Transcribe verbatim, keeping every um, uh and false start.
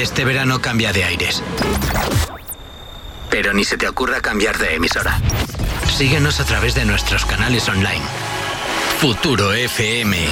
Este verano cambia de aires. Pero ni se te ocurra cambiar de emisora. Síguenos a través de nuestros canales online. Futuro F M.